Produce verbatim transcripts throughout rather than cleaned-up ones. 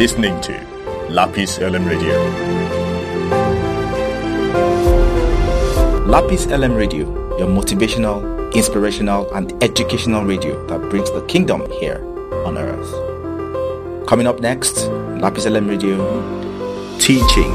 listening to Lapis L M Radio. Lapis L M Radio, your motivational, inspirational, and educational radio that brings the kingdom here on earth. Coming up next, Lapis L M Radio, teaching.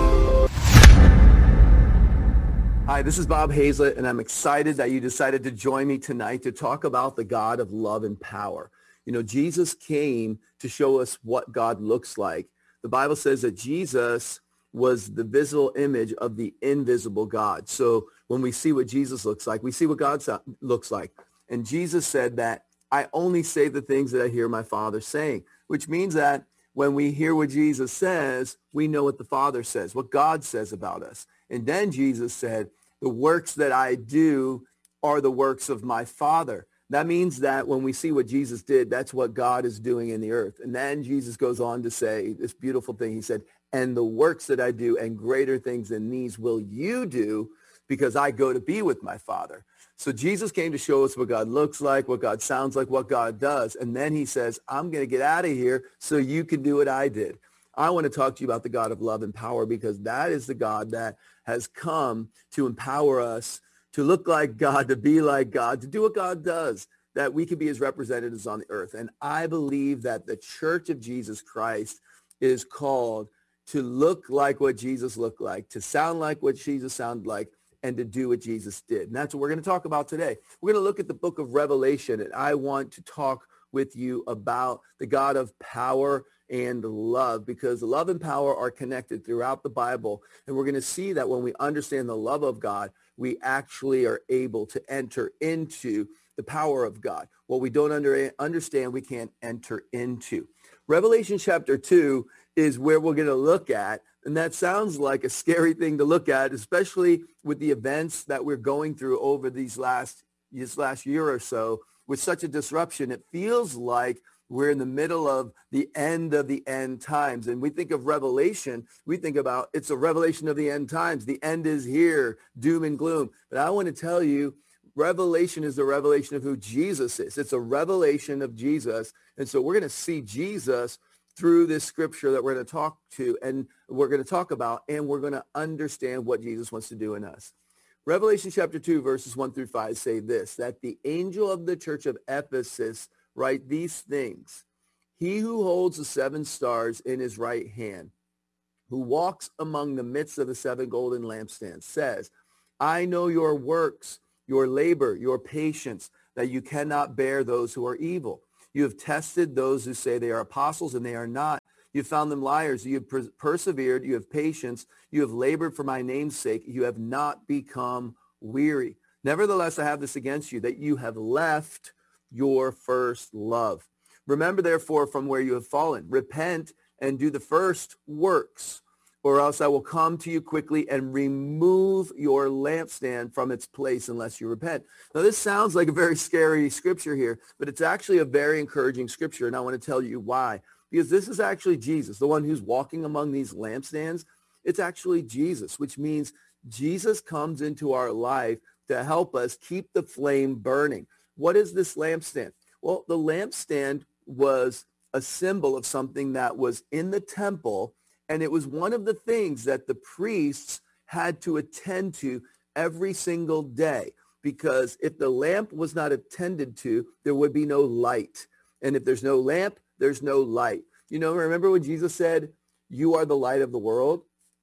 Hi, this is Bob Hazlett, and I'm excited that you decided to join me tonight to talk about the God of love and power. You know, Jesus came to show us what God looks like. The Bible says that Jesus was the visible image of the invisible God. So when we see what Jesus looks like, we see what God so- looks like. And Jesus said that I only say the things that I hear my Father saying, which means that when we hear what Jesus says, we know what the Father says, what God says about us. And then Jesus said, the works that I do are the works of my Father. That means that when we see what Jesus did, that's what God is doing in the earth. And then Jesus goes on to say this beautiful thing. He said, and the works that I do and greater things than these will you do because I go to be with my Father. So Jesus came to show us what God looks like, what God sounds like, what God does. And then he says, I'm going to get out of here so you can do what I did. I want to talk to you about the God of love and power because that is the God that has come to empower us to look like God, to be like God, to do what God does, that we can be his representatives on the earth. And I believe that the Church of Jesus Christ is called to look like what Jesus looked like, to sound like what Jesus sounded like, and to do what Jesus did. And that's what we're going to talk about today. We're going to look at the book of Revelation, and I want to talk with you about the God of power and love, because love and power are connected throughout the Bible. And we're going to see that when we understand the love of God, we actually are able to enter into the power of God. What we don't under, understand, we can't enter into. Revelation chapter two is where we're going to look at, and that sounds like a scary thing to look at, especially with the events that we're going through over these last, this last year or so. With such a disruption, it feels like we're in the middle of the end of the end times. And we think of Revelation, we think about it's a revelation of the end times. The end is here, doom and gloom. But I want to tell you, Revelation is the revelation of who Jesus is. It's a revelation of Jesus. And so we're going to see Jesus through this scripture that we're going to talk to and we're going to talk about, and we're going to understand what Jesus wants to do in us. Revelation chapter two, verses one through five say this, that the angel of the church of Ephesus write these things. He who holds the seven stars in his right hand, who walks among the midst of the seven golden lampstands, says, I know your works, your labor, your patience, that you cannot bear those who are evil. You have tested those who say they are apostles and they are not. You have found them liars. You have per- persevered. You have patience. You have labored for my name's sake. You have not become weary. Nevertheless, I have this against you, that you have left your first love. Remember, therefore, from where you have fallen. Repent and do the first works, or else I will come to you quickly and remove your lampstand from its place unless you repent. Now, this sounds like a very scary scripture here, but it's actually a very encouraging scripture, and I want to tell you why. Because this is actually Jesus, the one who's walking among these lampstands. It's actually Jesus, which means Jesus comes into our life to help us keep the flame burning. What is this lampstand? Well, the lampstand was a symbol of something that was in the temple, and it was one of the things that the priests had to attend to every single day, because if the lamp was not attended to, there would be no light. And if there's no lamp, there's no light. You know, remember when Jesus said, you are the light of the world?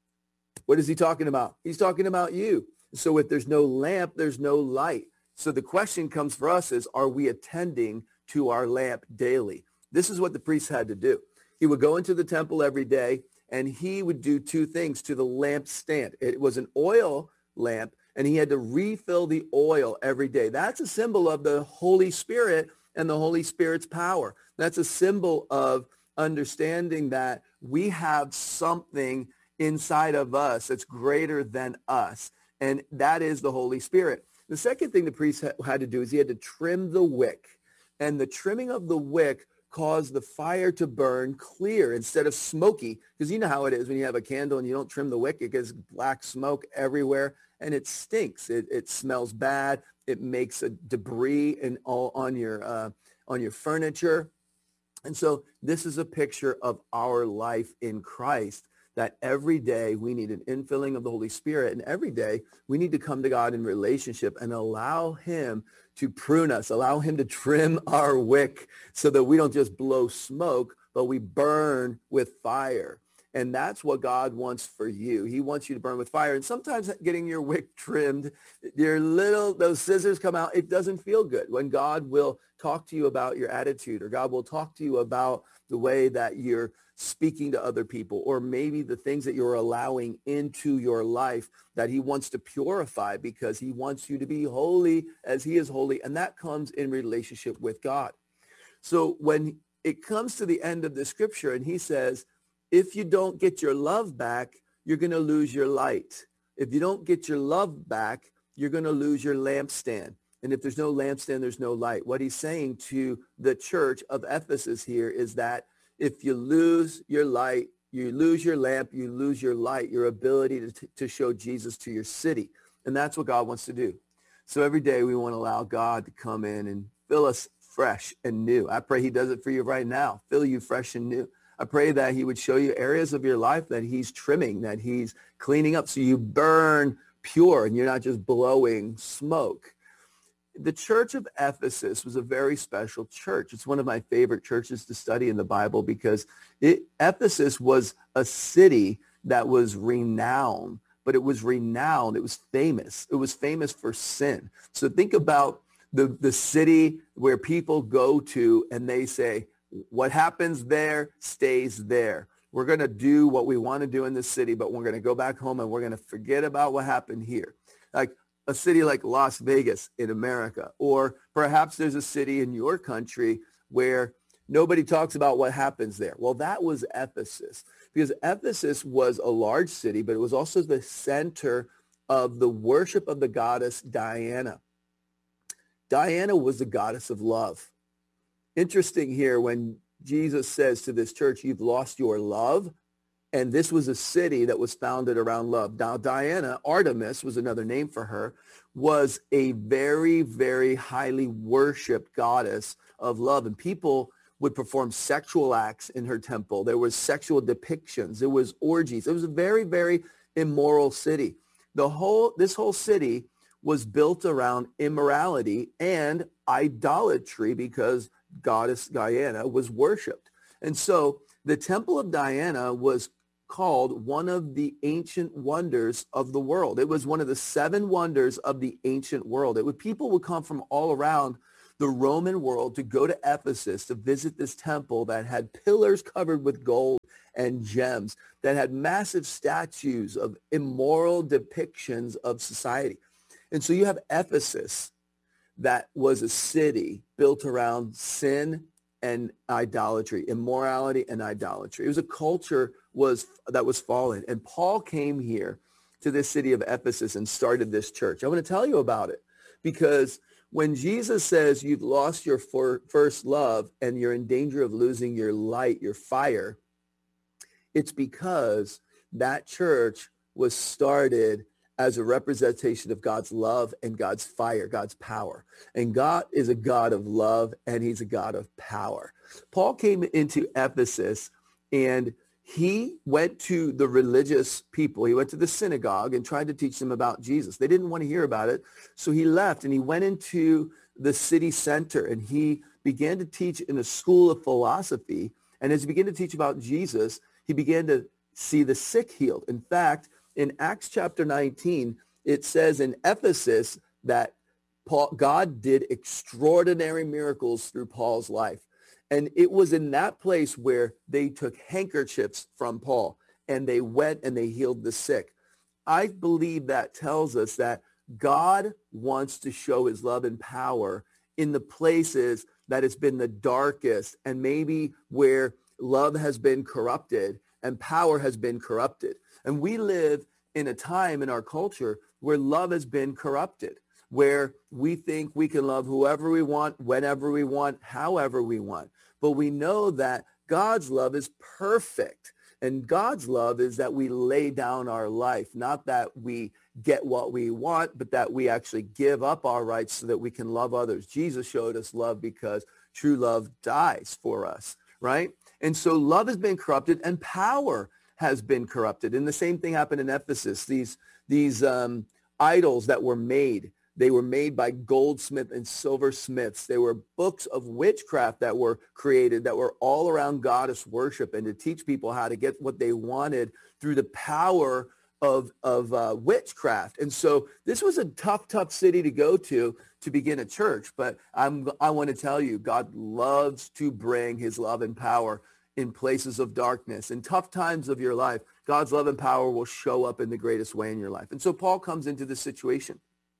What is he talking about? He's talking about you. So if there's no lamp, there's no light. So the question comes for us is, are we attending to our lamp daily? This is what the priest had to do. He would go into the temple every day, and he would do two things to the lampstand. It was an oil lamp, and he had to refill the oil every day. That's a symbol of the Holy Spirit and the Holy Spirit's power. That's a symbol of understanding that we have something inside of us that's greater than us, and that is the Holy Spirit. The second thing the priest had to do is he had to trim the wick, and the trimming of the wick caused the fire to burn clear instead of smoky, because you know how it is when you have a candle and you don't trim the wick, it gets black smoke everywhere, and it stinks. It, it smells bad. It makes a debris in all on your uh, on your furniture. And so this is a picture of our life in Christ, that every day we need an infilling of the Holy Spirit. And every day we need to come to God in relationship and allow him to prune us, allow him to trim our wick so that we don't just blow smoke, but we burn with fire. And that's what God wants for you. He wants you to burn with fire. And sometimes getting your wick trimmed, your little, those scissors come out, it doesn't feel good. When God will talk to you about your attitude, or God will talk to you about the way that you're speaking to other people, or maybe the things that you're allowing into your life that he wants to purify, because he wants you to be holy as he is holy. And that comes in relationship with God. So when it comes to the end of the scripture and he says, if you don't get your love back, you're going to lose your light. If you don't get your love back, you're going to lose your lampstand. And if there's no lampstand, there's no light. What he's saying to the church of Ephesus here is that if you lose your light, you lose your lamp, you lose your light, your ability to, to show Jesus to your city. And that's what God wants to do. So every day we want to allow God to come in and fill us fresh and new. I pray he does it for you right now, fill you fresh and new. I pray that he would show you areas of your life that he's trimming, that he's cleaning up so you burn pure and you're not just blowing smoke. The church of Ephesus was a very special church. It's one of my favorite churches to study in the Bible because it, Ephesus was a city that was renowned, but it was renowned. It was famous. It was famous for sin. So think about the, the city where people go to and they say, what happens there stays there. We're going to do what we want to do in this city, but we're going to go back home and we're going to forget about what happened here. Like a city like Las Vegas in America, or perhaps there's a city in your country where nobody talks about what happens there. Well, that was Ephesus, because Ephesus was a large city, but it was also the center of the worship of the goddess Diana. Diana was the goddess of love. Interesting here when Jesus says to this church, you've lost your love. And this was a city that was founded around love. Now, Diana, Artemis was another name for her, was a very, very highly worshipped goddess of love. And people would perform sexual acts in her temple. There was sexual depictions. There was orgies. It was a very, very immoral city. The whole, this whole city was built around immorality and idolatry because goddess Diana was worshipped. And so the Temple of Diana was called one of the ancient wonders of the world. It was one of the seven wonders of the ancient world. It would, people would come from all around the Roman world to go to Ephesus to visit this temple that had pillars covered with gold and gems, that had massive statues of immoral depictions of society. And so you have Ephesus, that was a city built around sin and idolatry, immorality and idolatry. It was a culture was that was fallen. And Paul came here to this city of Ephesus and started this church. I want to tell you about it because when Jesus says you've lost your for, first love and you're in danger of losing your light, your fire, it's because that church was started as a representation of God's love and God's fire, God's power. And God is a God of love and he's a God of power. Paul came into Ephesus and he went to the religious people. He went to the synagogue and tried to teach them about Jesus. They didn't want to hear about it. So he left and he went into the city center and he began to teach in a school of philosophy. And as he began to teach about Jesus, he began to see the sick healed. In fact, in Acts chapter nineteen, it says in Ephesus that Paul, God did extraordinary miracles through Paul's life. And it was in that place where they took handkerchiefs from Paul and they went and they healed the sick. I believe that tells us that God wants to show his love and power in the places that it's been the darkest and maybe where love has been corrupted and power has been corrupted. And we live in a time in our culture where love has been corrupted, where we think we can love whoever we want, whenever we want, however we want. But we know that God's love is perfect. And God's love is that we lay down our life, not that we get what we want, but that we actually give up our rights so that we can love others. Jesus showed us love because true love dies for us. right? And so love has been corrupted and power has been corrupted. And the same thing happened in Ephesus. These, these um, idols that were made, they were made by goldsmith and silversmiths. They were books of witchcraft that were created that were all around goddess worship and to teach people how to get what they wanted through the power of, of uh, witchcraft. And so this was a tough, tough city to go to to begin a church. But I'm, I want to tell you, God loves to bring his love and power in places of darkness. In tough times of your life, God's love and power will show up in the greatest way in your life. And so Paul comes into this situation.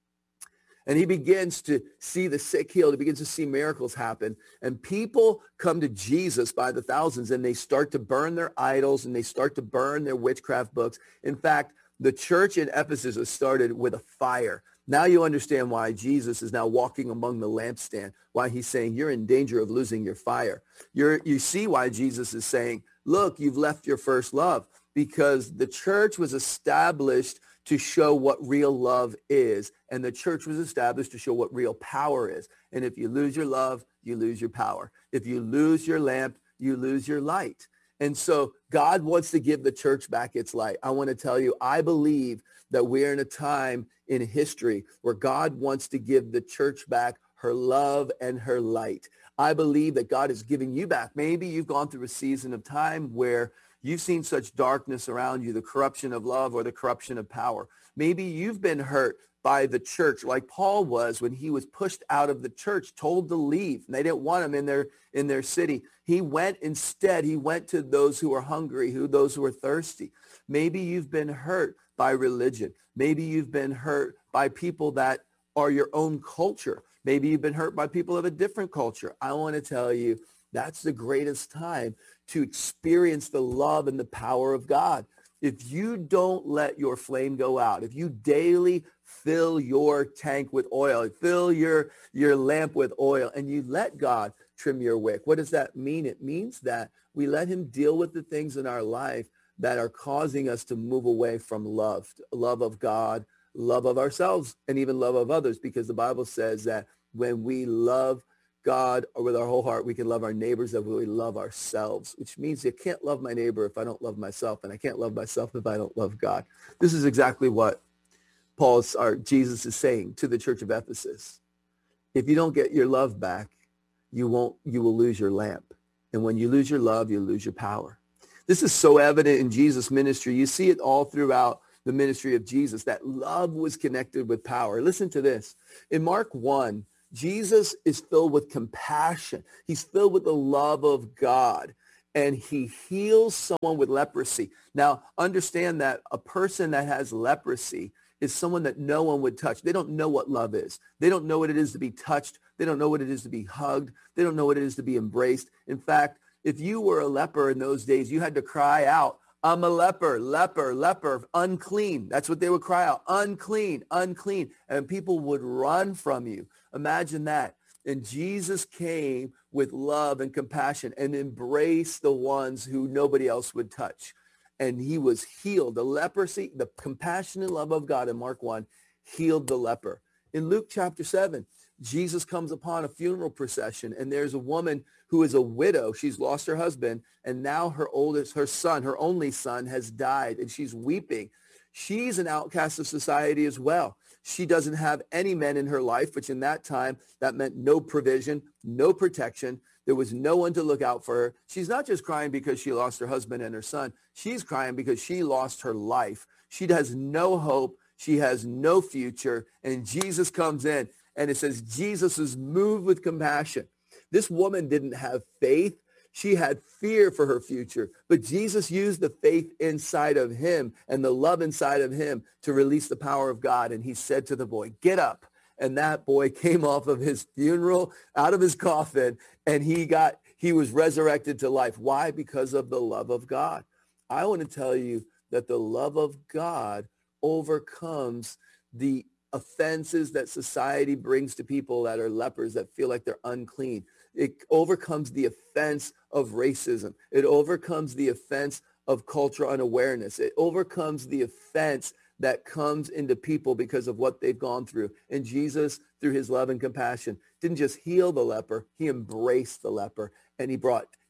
And he begins to see the sick healed. He begins to see miracles happen. And people come to Jesus by the thousands, and they start to burn their idols, and they start to burn their witchcraft books. In fact, the church in Ephesus was started with a fire. Now you understand why Jesus is now walking among the lampstand, why he's saying you're in danger of losing your fire. You're, you see why Jesus is saying, look, you've left your first love, because the church was established to show what real love is. And the church was established to show what real power is. And if you lose your love, you lose your power. If you lose your lamp, you lose your light. And so God wants to give the church back its light. I want to tell you, I believe that we're in a time in history where God wants to give the church back her love and her light. I believe that God is giving you back. Maybe you've gone through a season of time where you've seen such darkness around you, the corruption of love or the corruption of power. Maybe you've been hurt by the church like Paul was when he was pushed out of the church, told to leave. And they didn't want him in their, in their city. He went instead, he went to those who were hungry, who those who were thirsty. Maybe you've been hurt by religion. Maybe you've been hurt by people that are your own culture. Maybe you've been hurt by people of a different culture. I want to tell you, that's the greatest time to experience the love and the power of God. If you don't let your flame go out, if you daily fill your tank with oil, fill your, your lamp with oil, and you let God trim your wick, what does that mean? It means that we let him deal with the things in our life that are causing us to move away from love, love of God, love of ourselves, and even love of others, because the Bible says that when we love God with our whole heart, we can love our neighbors that we love ourselves, which means you can't love my neighbor if I don't love myself, and I can't love myself if I don't love God. This is exactly what Paul's or Jesus is saying to the church of Ephesus. If you don't get your love back, you won't, you will lose your lamp. And when you lose your love, you lose your power. This is so evident in Jesus' ministry. You see it all throughout the ministry of Jesus, that love was connected with power. Listen to this. In Mark one, Jesus is filled with compassion. He's filled with the love of God, and he heals someone with leprosy. Now, understand that a person that has leprosy is someone that no one would touch. They don't know what love is. They don't know what it is to be touched. They don't know what it is to be hugged. They don't know what it is to be embraced. In fact, if you were a leper in those days, you had to cry out, I'm a leper, leper, leper, unclean. That's what they would cry out, unclean, unclean. And people would run from you. Imagine that. And Jesus came with love and compassion and embraced the ones who nobody else would touch. And he was healed. The leprosy, the compassion and love of God in Mark one healed the leper. In Luke chapter seven, Jesus comes upon a funeral procession, and there's a woman who is a widow. She's lost her husband, and now her oldest, her son, her only son has died, and she's weeping. She's an outcast of society as well. She doesn't have any men in her life, which in that time, that meant no provision, no protection. There was no one to look out for her. She's not just crying because she lost her husband and her son. She's crying because she lost her life. She has no hope. She has no future. And Jesus comes in, and it says Jesus is moved with compassion. This woman didn't have faith. She had fear for her future, but Jesus used the faith inside of him and the love inside of him to release the power of God. And he said to the boy, get up. And that boy came off of his funeral, out of his coffin, and he got, he was resurrected to life. Why? Because of the love of God. I want to tell you that the love of God overcomes the offenses that society brings to people that are lepers, that feel like they're unclean. It overcomes the offense of racism. It overcomes the offense of cultural unawareness. It overcomes the offense that comes into people because of what they've gone through. And Jesus, through his love and compassion, didn't just heal the leper, he embraced the leper, and he brought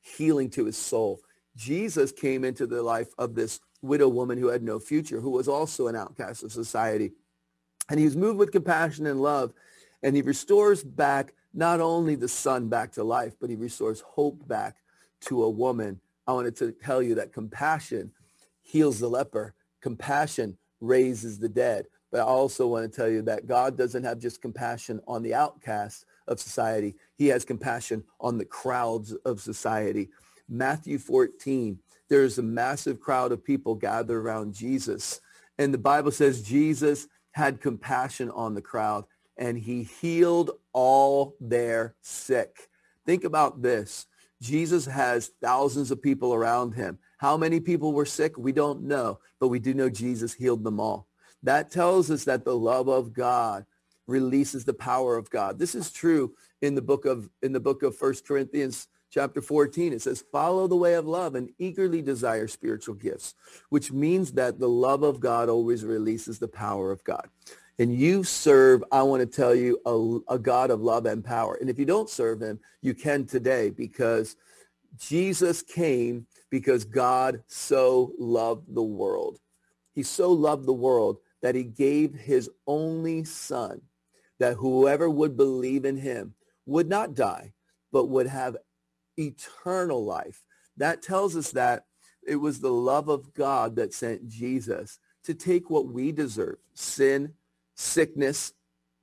healing to his soul. Jesus came into the life of this widow woman who had no future, who was also an outcast of society. And he was moved with compassion and love, and he restores back not only the son back to life, but he restores hope back to a woman. I wanted to tell you that compassion heals the leper. Compassion raises the dead. But I also want to tell you that God doesn't have just compassion on the outcasts of society. He has compassion on the crowds of society. Matthew fourteen, there's a massive crowd of people gathered around Jesus. And the Bible says Jesus had compassion on the crowd and he healed all their sick. Think about this. Jesus has thousands of people around him. How many people were sick? We don't know, but we do know Jesus healed them all. That tells us that the love of God releases the power of God. This is true in the book of in the book of First Corinthians chapter fourteen. It says, follow the way of love and eagerly desire spiritual gifts, which means that the love of God always releases the power of God. And you serve, I want to tell you, a, a God of love and power. And if you don't serve him, you can today, because Jesus came because God so loved the world. He so loved the world that he gave his only son, that whoever would believe in him would not die, but would have eternal life. That tells us that it was the love of God that sent Jesus to take what we deserve: sin, sickness,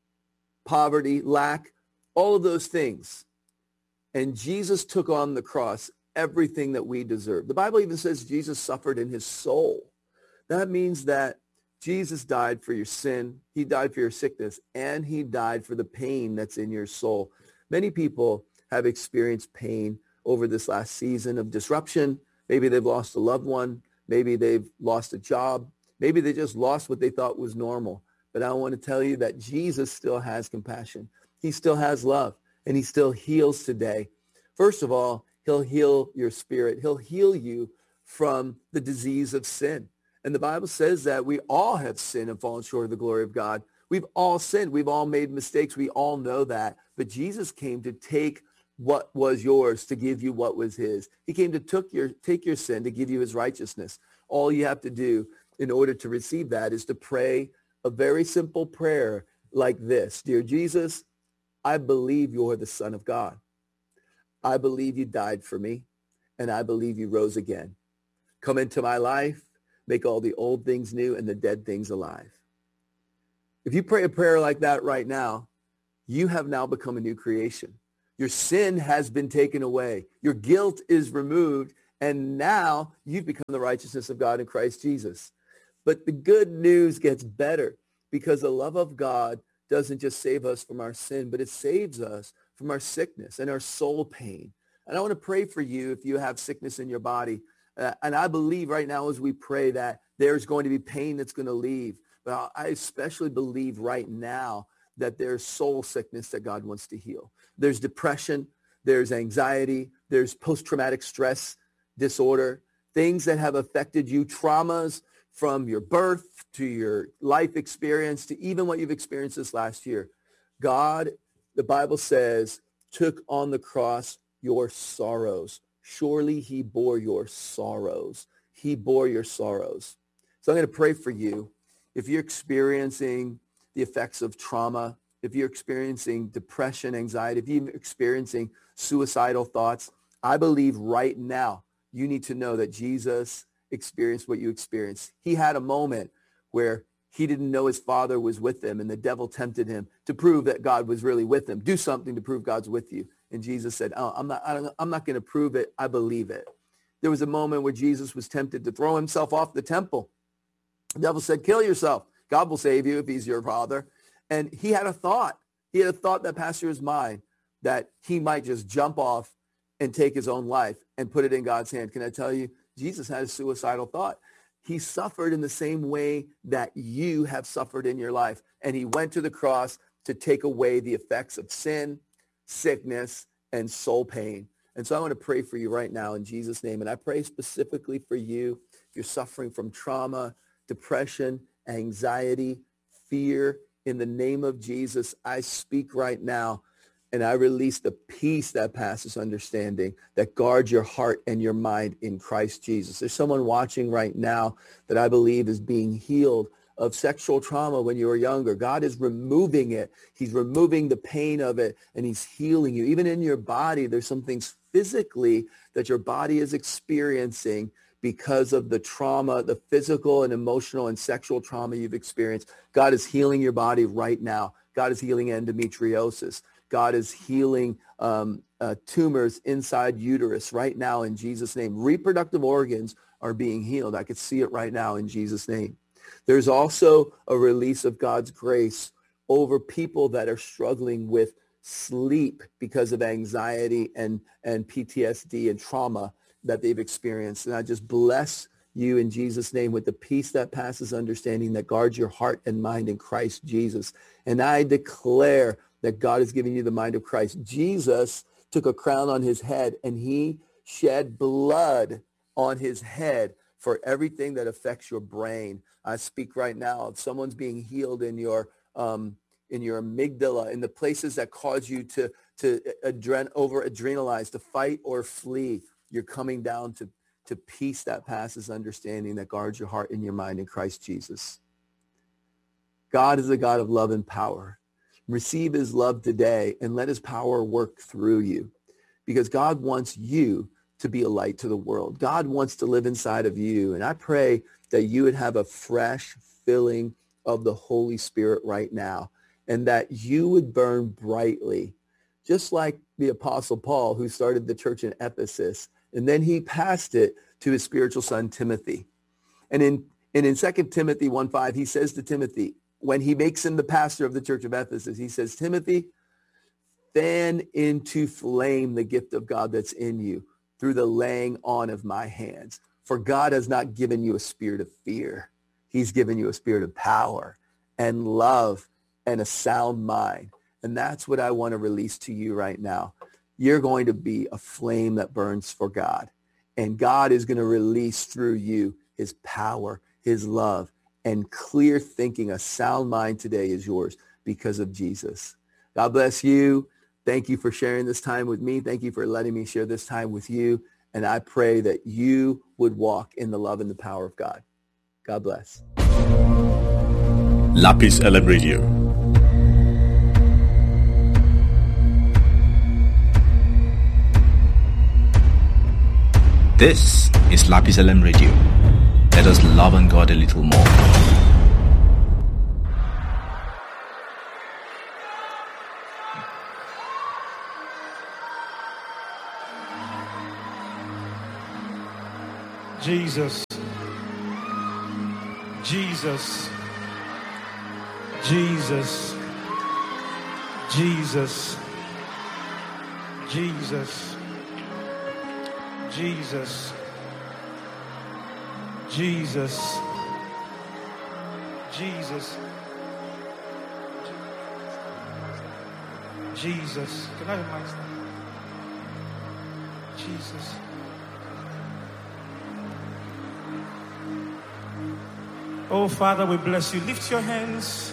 poverty, lack, all of those things. And Jesus took on the cross everything that we deserve. The Bible even says Jesus suffered in his soul. That means that Jesus died for your sin, he died for your sickness, and he died for the pain that's in your soul. Many people have experienced pain over this last season of disruption. Maybe they've lost a loved one. Maybe they've lost a job. Maybe they just lost what they thought was normal. But I want to tell you that Jesus still has compassion. He still has love, and he still heals today. First of all, he'll heal your spirit. He'll heal you from the disease of sin. And the Bible says that we all have sinned and fallen short of the glory of God. We've all sinned. We've all made mistakes. We all know that. But Jesus came to take what was yours to give you what was his. He came to took your, take your sin to give you his righteousness. All you have to do in order to receive that is to pray a very simple prayer like this. Dear Jesus, I believe you're the Son of God. I believe you died for me, and I believe you rose again. Come into my life, make all the old things new and the dead things alive. If you pray a prayer like that right now, you have now become a new creation. Your sin has been taken away. Your guilt is removed, and now you've become the righteousness of God in Christ Jesus. But the good news gets better, because the love of God doesn't just save us from our sin, but it saves us from our sickness and our soul pain. And I want to pray for you if you have sickness in your body. Uh, and I believe right now as we pray that there's going to be pain that's going to leave. But I especially believe right now that there's soul sickness that God wants to heal. There's depression, there's anxiety, there's post-traumatic stress disorder, things that have affected you, traumas from your birth to your life experience to even what you've experienced this last year. God, the Bible says, took on the cross your sorrows. Surely he bore your sorrows. He bore your sorrows. So I'm going to pray for you. If you're experiencing the effects of trauma, if you're experiencing depression, anxiety, if you're experiencing suicidal thoughts, I believe right now you need to know that Jesus experienced what you experienced. He had a moment where he didn't know his Father was with him, and the devil tempted him to prove that God was really with him. Do something to prove God's with you. And Jesus said, oh, I'm not, I'm not going to prove it. I believe it. There was a moment where Jesus was tempted to throw himself off the temple. The devil said, kill yourself. God will save you if he's your Father. And he had a thought. He had a thought that passed through his mind that he might just jump off and take his own life and put it in God's hand. Can I tell you, Jesus had a suicidal thought. He suffered in the same way that you have suffered in your life. And he went to the cross to take away the effects of sin, sickness, and soul pain. And so I want to pray for you right now in Jesus' name. And I pray specifically for you if you're suffering from trauma, depression, anxiety, fear. In the name of Jesus, I speak right now And I release the peace that passes understanding, that guards your heart and your mind in Christ Jesus. There's someone watching right now that I believe is being healed of sexual trauma when you were younger. God is removing it. He's removing the pain of it, and he's healing you. Even in your body, there's some things physically that your body is experiencing because of the trauma, the physical and emotional and sexual trauma you've experienced. God is healing your body right now. God is healing endometriosis. God is healing um, uh, tumors inside uterus right now in Jesus' name. Reproductive organs are being healed. I could see it right now in Jesus' name. There's also a release of God's grace over people that are struggling with sleep because of anxiety and, and P T S D and trauma that they've experienced. And I just bless you in Jesus' name with the peace that passes understanding, that guards your heart and mind in Christ Jesus. And I declare that God is giving you the mind of Christ. Jesus took a crown on his head and he shed blood on his head for everything that affects your brain. I speak right now of someone's being healed in your um, in your amygdala, in the places that cause you to to adren- over adrenalize, to fight or flee. You're coming down to to peace that passes understanding, that guards your heart and your mind in Christ Jesus. God is a God of love and power. Receive his love today and let his power work through you, because God wants you to be a light to the world. God wants to live inside of you. And I pray that you would have a fresh filling of the Holy Spirit right now, and that you would burn brightly, just like the Apostle Paul, who started the church in Ephesus, and then he passed it to his spiritual son, Timothy. And in, and in Second Timothy one five, he says to Timothy, when he makes him the pastor of the church of Ephesus, he says, Timothy, fan into flame the gift of God that's in you through the laying on of my hands. For God has not given you a spirit of fear. He's given you a spirit of power and love and a sound mind. And that's what I want to release to you right now. You're going to be a flame that burns for God. And God is going to release through you his power, his love, and clear thinking. A sound mind today is yours because of Jesus. God bless you. Thank you for sharing this time with me. Thank you for letting me share this time with you. And I pray that you would walk in the love and the power of God. God bless. Lapis L M Radio. This is Lapis L M Radio. Let us love on God a little more. Jesus, Jesus, Jesus, Jesus, Jesus, Jesus, Jesus, Jesus, Jesus. Can I have a mic stand? Jesus. Oh, Father, we bless you. Lift your hands.